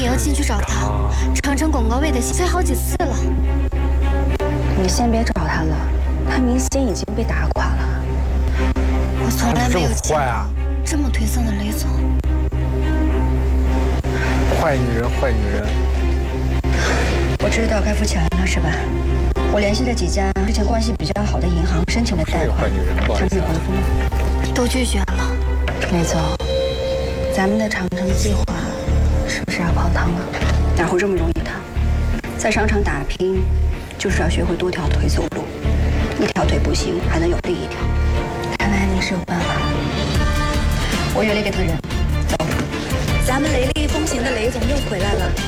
要进去找他。长城广告位的塞好几次了。 你先别找他了，他明显已经被打垮了。 我从来没有见过这么颓丧的雷总。 坏女人，坏女人。 我知道该付钱了是吧？我联系了几家之前关系比较好的银行申请了贷款，他们有回复吗？ 都拒绝了。 雷总，咱们的长城计划是不是要泡汤了？哪会这么容易烫？在商场打拼，就是要学会多条腿走路，一条腿不行，还能有另一条。看来你是有办法的。我约了一个特人，走。咱们雷厉风行的雷总又回来了。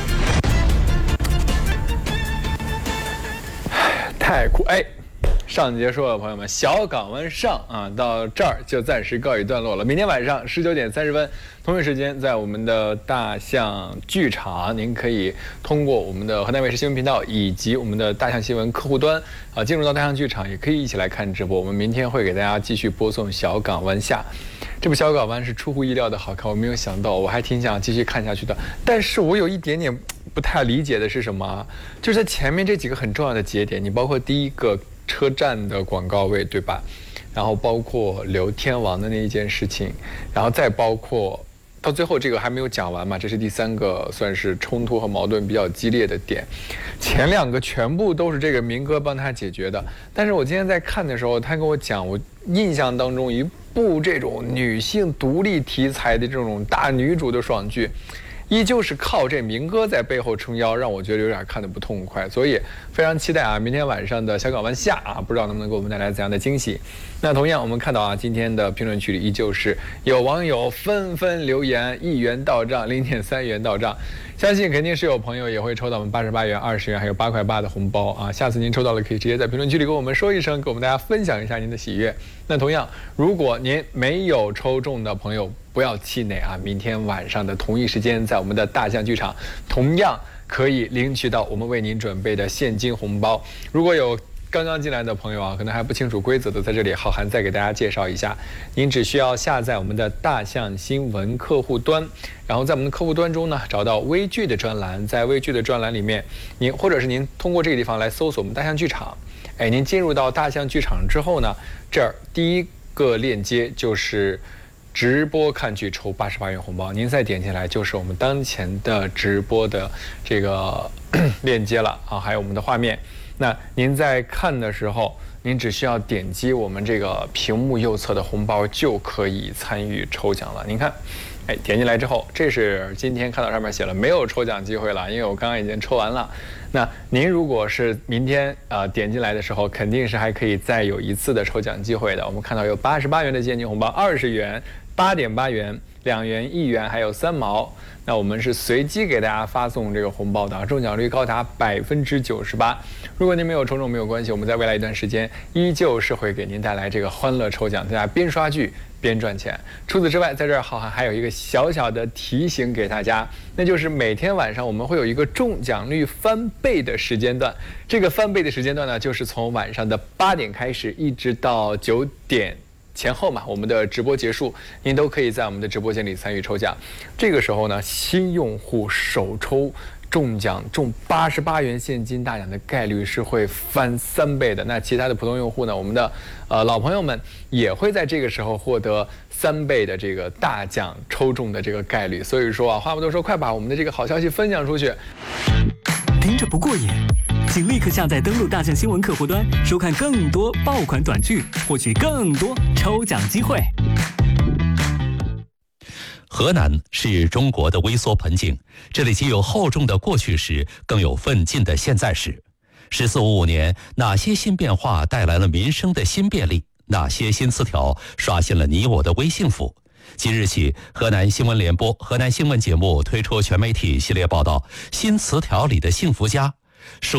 太酷哎！上节说了，朋友们，小港湾上啊，到这儿就暂时告一段落了。明天晚上19点30分，同一时间，在我们的大象剧场，您可以通过我们的河南卫视新闻频道以及我们的大象新闻客户端啊，进入到大象剧场，也可以一起来看直播。我们明天会给大家继续播送《小港湾下》。这部《小港湾》是出乎意料的好看，我没有想到，我还挺想继续看下去的。但是我有一点点不太理解的是什么？就是在前面这几个很重要的节点，你包括第一个车站的广告位，对吧？然后包括刘天王的那一件事情，然后再包括到最后这个还没有讲完嘛，这是第三个算是冲突和矛盾比较激烈的点。前两个全部都是这个明哥帮他解决的，但是我今天在看的时候，他跟我讲，我印象当中一部这种女性独立题材的这种大女主的爽剧，依旧是靠这明哥在背后撑腰，让我觉得有点看得不痛快，所以非常期待啊，明天晚上的小港湾下啊，不知道能不能给我们带来怎样的惊喜。那同样我们看到啊，今天的评论区里依旧是有网友纷纷留言，1元到账，0.3元到账，相信肯定是有朋友也会抽到我们88元、20元还有8块8的红包啊！下次您抽到了，可以直接在评论区里跟我们说一声，给我们大家分享一下您的喜悦。那同样，如果您没有抽中的朋友，不要气馁啊！明天晚上的同一时间，在我们的大象剧场，同样可以领取到我们为您准备的现金红包。如果有刚刚进来的朋友啊，可能还不清楚规则的，在这里浩涵再给大家介绍一下。您只需要下载我们的大象新闻客户端，然后在我们的客户端中呢，找到微剧的专栏，在微剧的专栏里面，您或者是您通过这个地方来搜索我们大象剧场。哎，您进入到大象剧场之后呢，这儿第一个链接就是直播看剧抽88元红包，您再点进来就是我们当前的直播的这个链接了啊，还有我们的画面。那您在看的时候，您只需要点击我们这个屏幕右侧的红包就可以参与抽奖了。您看，哎，点进来之后，这是今天看到上面写了没有抽奖机会了，因为我刚刚已经抽完了。那您如果是明天点进来的时候，肯定是还可以再有一次的抽奖机会的。我们看到有88元的现金红包，20元、8.8元、2元、1元，还有3毛。那我们是随机给大家发送这个红包的，中奖率高达98%。如果您没有抽中没有关系，我们在未来一段时间依旧是会给您带来这个欢乐抽奖，大家边刷剧边赚钱。除此之外，在这儿浩涵还有一个小小的提醒给大家，那就是每天晚上我们会有一个中奖率翻倍的时间段。这个翻倍的时间段呢，就是从晚上的8点开始，一直到9点前后嘛，我们的直播结束，您都可以在我们的直播间里参与抽奖。这个时候呢，新用户首抽中奖中88元现金大奖的概率是会翻3倍的。那其他的普通用户呢，我们的老朋友们也会在这个时候获得3倍的这个大奖抽中的这个概率。所以说啊，话不多说，快把我们的这个好消息分享出去。 听着不过瘾，请立刻下载登录大象新闻客户端，收看更多爆款短剧，获取更多抽奖机会。 河南是中国的微缩盆景，这里既有厚重的过去史，更有奋进的现在史。1455年，哪些新变化带来了民生的新便利？哪些新词条刷新了你我的微幸福？即日起，河南新闻联播、河南新闻节目推出全媒体系列报道《新词条里的幸福家》。